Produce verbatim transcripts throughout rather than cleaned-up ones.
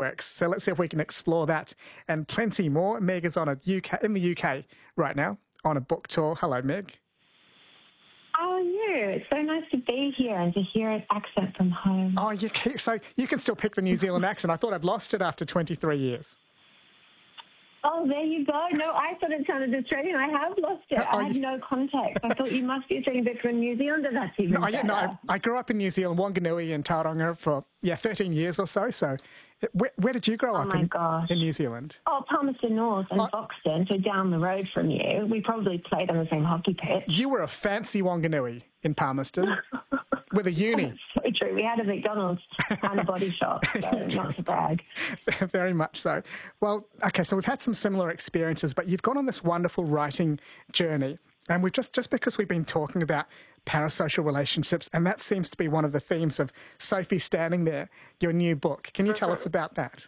works. So let's see if we can explore that and plenty more. Meg is on a U K, in the U K right now on a book tour. Hello, Meg. How are you? It's so nice to be here and to hear an accent from home. Oh, you keep, so you can still pick the New Zealand accent. I thought I'd lost it after twenty-three years. Oh, there you go. No, I thought it sounded Australian. I have lost it. Oh, I had you... no context. I thought you must be Australian, but from New Zealand, and that's even no, better. I, no, I, I grew up in New Zealand, Wanganui and Tauranga for, yeah, thirteen years or so. So where, where did you grow oh up my in, gosh. in New Zealand? Oh, Palmerston North and oh. Foxton, so down the road from you. We probably played on the same hockey pitch. You were a fancy Wanganui in Palmerston with a uni. So true. We had a McDonald's and a body shop, so not to brag. Very much so. Well, okay, so we've had some similar experiences, but you've gone on this wonderful writing journey. And we've just, just because we've been talking about parasocial relationships, and that seems to be one of the themes of Sophie Standing There, your new book. Can you tell us about that?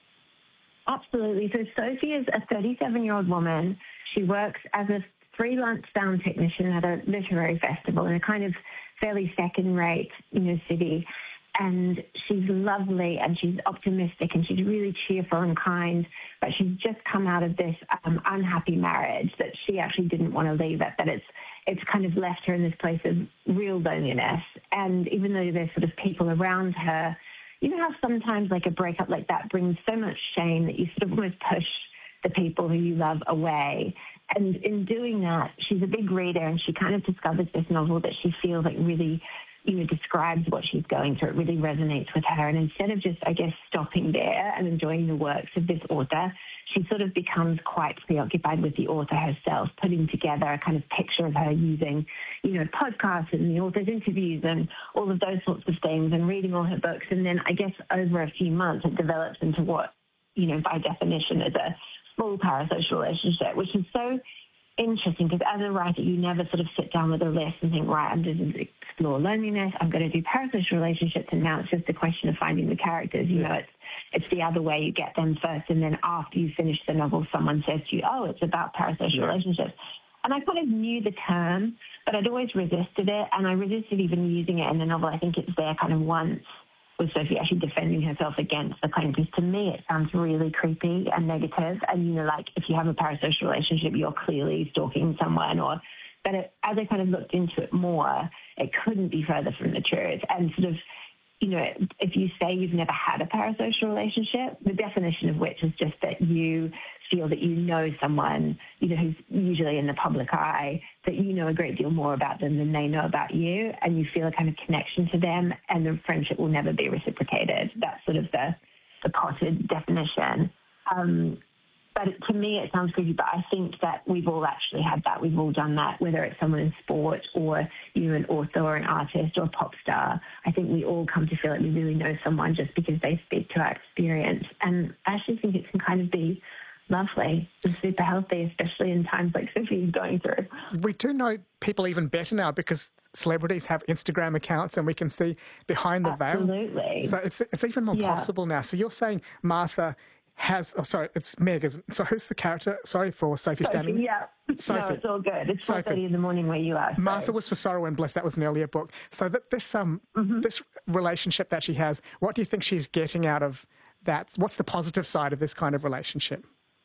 Absolutely. So Sophie is a thirty-seven-year-old woman. She works as a freelance sound technician at a literary festival in a kind of fairly second-rate, you know, city. And she's lovely and she's optimistic and she's really cheerful and kind. But she's just come out of this um, unhappy marriage that she actually didn't want to leave it, that it's it's kind of left her in this place of real loneliness. And even though there's sort of people around her, you know how sometimes like a breakup like that brings so much shame that you sort of almost push the people who you love away. And in doing that, she's a big reader and she kind of discovers this novel that she feels like really, you know, describes what she's going through. It really resonates with her. And instead of just, I guess, stopping there and enjoying the works of this author, she sort of becomes quite preoccupied with the author herself, putting together a kind of picture of her using, you know, podcasts and the author's interviews and all of those sorts of things and reading all her books. And then I guess over a few months, it develops into what, you know, by definition is a full parasocial relationship, which is so interesting because as a writer, you never sort of sit down with a list and think, right, I'm going to explore loneliness, I'm going to do parasocial relationships, and now it's just a question of finding the characters. You know, it's it's the other way. You get them first, and then after you finish the novel, someone says to you, oh, it's about parasocial yeah. relationships. And I kind of knew the term, but I'd always resisted it, and I resisted even using it in the novel. I think it's there kind of once with Sophie actually defending herself against the claim, because to me it sounds really creepy and negative. And, you know, like if you have a parasocial relationship, you're clearly stalking someone. Or, but it, as I kind of looked into it more, it couldn't be further from the truth. And sort of, you know, if you say you've never had a parasocial relationship, the definition of which is just that you feel that you know someone, you know, who's usually in the public eye, that you know a great deal more about them than they know about you, and you feel a kind of connection to them, and the friendship will never be reciprocated. That's sort of the, the potted definition. Um, but to me, it sounds creepy, but I think that we've all actually had that. We've all done that, whether it's someone in sport or, you know, an author or an artist or a pop star. I think we all come to feel like we really know someone just because they speak to our experience. And I actually think it can kind of be lovely and super healthy, especially in times like Sophie's going through. We do know people even better now because celebrities have Instagram accounts and we can see behind the veil. Absolutely. So it's it's even more yeah. possible now. So you're saying Martha has, oh, sorry, it's Meg, isn't, so who's the character, sorry, for Sophie, Sophie Standing? Yeah. Sophie. No, it's all good. It's four thirty in the morning where you are. So. Martha was for Sorrow and Bliss. That was an earlier book. So that this um mm-hmm. this relationship that she has, what do you think she's getting out of that? What's the positive side of this kind of relationship?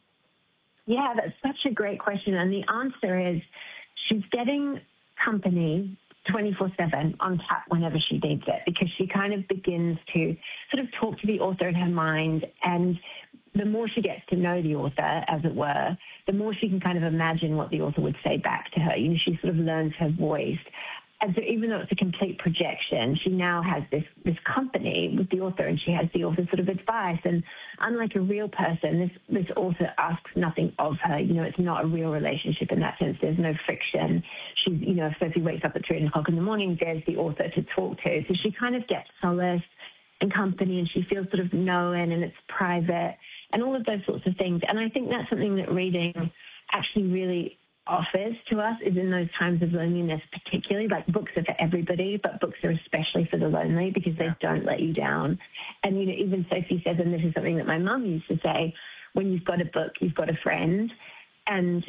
Yeah, that's such a great question. And the answer is she's getting company twenty-four seven on tap whenever she needs it, because she kind of begins to sort of talk to the author in her mind. And the more she gets to know the author, as it were, the more she can kind of imagine what the author would say back to her. You know, she sort of learns her voice. And so even though it's a complete projection, she now has this, this company with the author, and she has the author's sort of advice. And unlike a real person, this, this author asks nothing of her. You know, it's not a real relationship in that sense. There's no friction. She's, you know, if Sophie wakes up at three o'clock in the morning, there's the author to talk to. So she kind of gets solace and company, and she feels sort of known, and it's private, and all of those sorts of things. And I think that's something that reading actually really offers to us, is in those times of loneliness particularly. Like, books are for everybody, but books are especially for the lonely because they don't let you down. And, you know, even Sophie says, and this is something that my mum used to say, when you've got a book, you've got a friend. And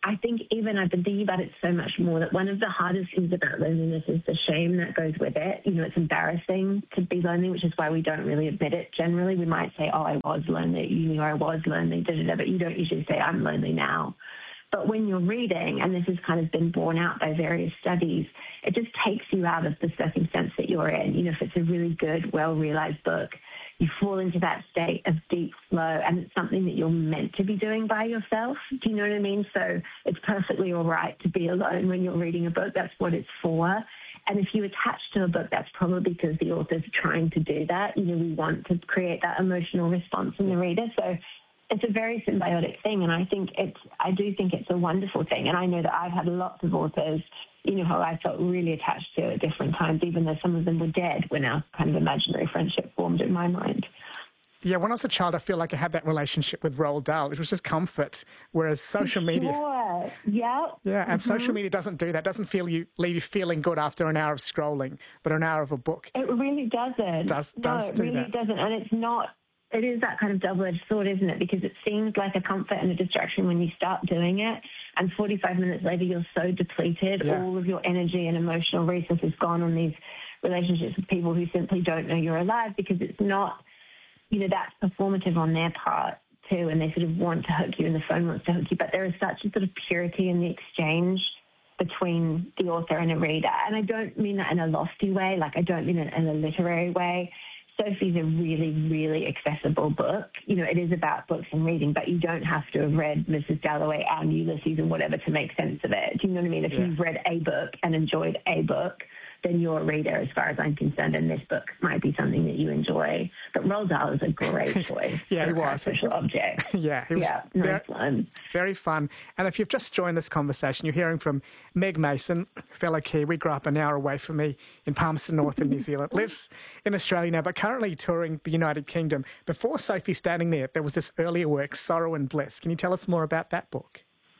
I think even I've been thinking about it so much more that one of the hardest things about loneliness is the shame that goes with it. You know, it's embarrassing to be lonely, which is why we don't really admit it generally. We might say, oh, I was lonely at uni, or I was lonely, da, da, da, but you don't usually say, I'm lonely now. But when you're reading, and this has kind of been borne out by various studies, it just takes you out of the circumstance that you're in. You know, if it's a really good, well-realized book, you fall into that state of deep flow, and it's something that you're meant to be doing by yourself. Do you know what I mean? So it's perfectly all right to be alone when you're reading a book. That's what it's for. And if you attach to a book, that's probably because the author's trying to do that. You know, we want to create that emotional response in the reader. So it's a very symbiotic thing, and I think it's, I do think it's a wonderful thing. And I know that I've had lots of authors, you know, who I felt really attached to at different times, even though some of them were dead when our kind of imaginary friendship formed in my mind. Yeah, when I was a child, I feel like I had that relationship with Roald Dahl. It was just comfort, whereas social media... Sure. Yeah. Yeah, and mm-hmm. social media doesn't do that. It doesn't feel you leave you feeling good after an hour of scrolling, but an hour of a book. It really doesn't. Does, no, does it do really that. doesn't. And it's not... It is that kind of double-edged sword, isn't it? Because it seems like a comfort and a distraction when you start doing it, and forty-five minutes later you're so depleted, Yeah. all of your energy and emotional resources gone on these relationships with people who simply don't know you're alive, because it's not, you know, that's performative on their part too, and they sort of want to hook you and the phone wants to hook you, but there is such a sort of purity in the exchange between the author and a reader. And I don't mean that in a lofty way, like I don't mean it in a literary way. Sophie's a really, really accessible book. You know, it is about books and reading, but you don't have to have read Missus Dalloway and Ulysses and whatever to make sense of it. Do you know what I mean? If Yeah. you've read a book and enjoyed a book, then you're a reader as far as I'm concerned, and this book might be something that you enjoy. But Roald Dahl is a great choice. Yeah, for he a was. Social object. Yeah, he was yeah, very, nice one. very fun. And if you've just joined this conversation, you're hearing from Meg Mason, fellow Kiwi, grew up an hour away from me in Palmerston North in New Zealand, lives in Australia now, but currently touring the United Kingdom. Before Sophie standing there, there was this earlier work, Sorrow and Bliss. Can you tell us more about that book?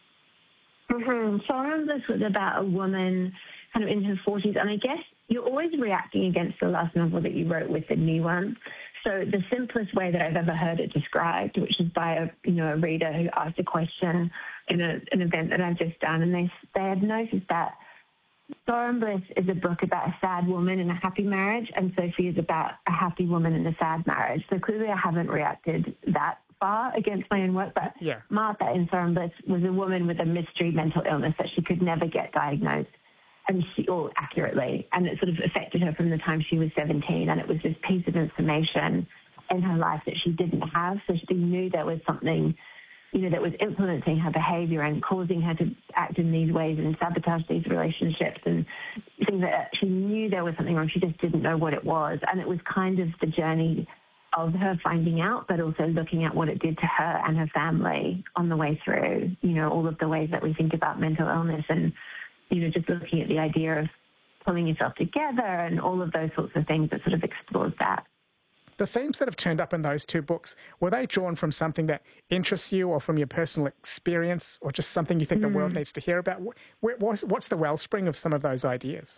Mm-hmm. Sorrow and Bliss was about a woman kind of in her forties, and I guess you're always reacting against the last novel that you wrote with the new one. So the simplest way that I've ever heard it described, which is by a you know a reader who asked a question in a, an event that I've just done, and they they had noticed that Sorrow and Bliss is a book about a sad woman in a happy marriage, and Sophie is about a happy woman in a sad marriage. So clearly I haven't reacted that far against my own work, but Yeah. Martha in Sorrow and Bliss was a woman with a mystery mental illness that she could never get diagnosed. And she, or accurately, and it sort of affected her from the time she was seventeen, and it was this piece of information in her life that she didn't have, so she knew there was something, you know, that was influencing her behaviour and causing her to act in these ways and sabotage these relationships and things like that. She knew there was something wrong, she just didn't know what it was, and it was kind of the journey of her finding out, but also looking at what it did to her and her family on the way through, you know, all of the ways that we think about mental illness, and you know, just looking at the idea of pulling yourself together and all of those sorts of things that sort of explores that. The themes that have turned up in those two books, were they drawn from something that interests you or from your personal experience or just something you think mm. the world needs to hear about? Where, what's the wellspring of some of those ideas?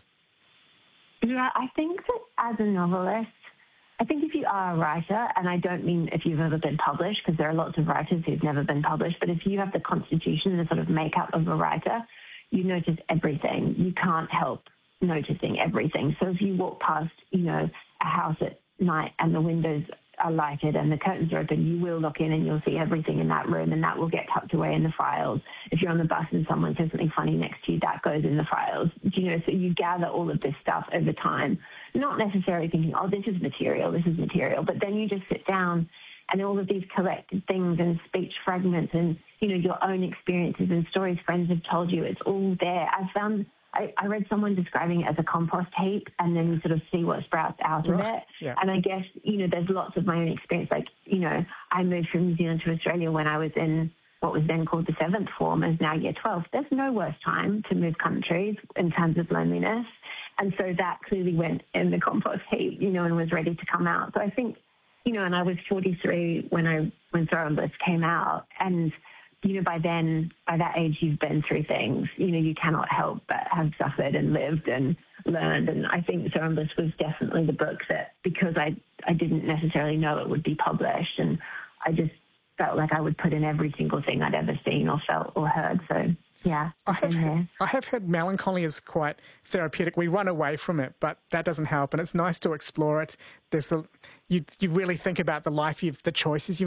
Yeah, I think that as a novelist, I think if you are a writer, and I don't mean if you've ever been published, because there are lots of writers who've never been published, but if you have the constitution and the sort of makeup of a writer, you notice everything. You can't help noticing everything. So if you walk past, you know, a house at night and the windows are lighted and the curtains are open, you will look in and you'll see everything in that room, and that will get tucked away in the files. If you're on the bus and someone says something funny next to you, that goes in the files. You know, so you gather all of this stuff over time, not necessarily thinking, oh, this is material, this is material, but then you just sit down and all of these collected things and speech fragments and, you know, your own experiences and stories friends have told you, it's all there. I found, I, I read someone describing it as a compost heap, and then you sort of see what sprouts out of it. Yeah. And I guess, you know, there's lots of my own experience. Like, you know, I moved from New Zealand to Australia when I was in what was then called the seventh form, is now year twelve. There's no worse time to move countries in terms of loneliness. And so that clearly went in the compost heap, you know, and was ready to come out. So I think, you know, and I was forty-three when I when Sorrow and Bliss came out, and you know, by then, by that age, you've been through things. You know, you cannot help but have suffered and lived and learned. And I think Sorrow and Bliss was definitely the book that, because I I didn't necessarily know it would be published, and I just felt like I would put in every single thing I'd ever seen or felt or heard. So Yeah, I have, been there. I have heard melancholy is quite therapeutic. We run away from it, but that doesn't help. And it's nice to explore it. There's the, you, you really think about the life you've, the choices you've